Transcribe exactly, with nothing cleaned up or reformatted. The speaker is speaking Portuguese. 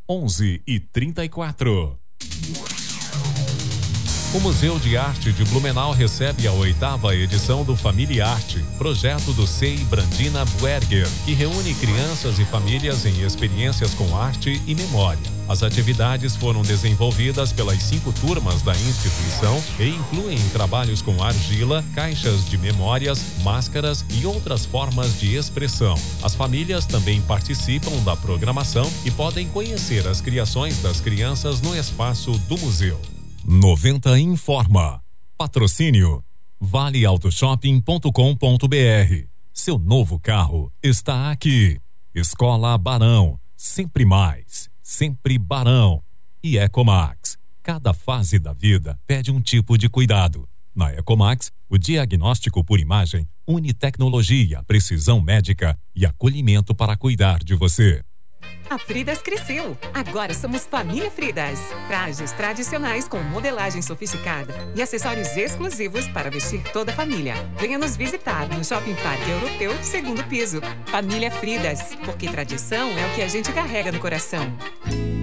onze e trinta e quatro. O Museu de Arte de Blumenau recebe a oitava edição do Família Arte, projeto do C E I Brandina Buerger, que reúne crianças e famílias em experiências com arte e memória. As atividades foram desenvolvidas pelas cinco turmas da instituição e incluem trabalhos com argila, caixas de memórias, máscaras e outras formas de expressão. As famílias também participam da programação e podem conhecer as criações das crianças no espaço do museu. noventa informa. Patrocínio vale auto shopping ponto com ponto br. Seu novo carro está aqui. Escola Barão, sempre mais, sempre Barão. E Ecomax. Cada fase da vida pede um tipo de cuidado. Na Ecomax, o diagnóstico por imagem une tecnologia, precisão médica e acolhimento para cuidar de você. A Fridas cresceu. Agora somos Família Fridas. Trajes tradicionais com modelagem sofisticada e acessórios exclusivos para vestir toda a família. Venha nos visitar no Shopping Parque Europeu, segundo piso. Família Fridas, porque tradição é o que a gente carrega no coração.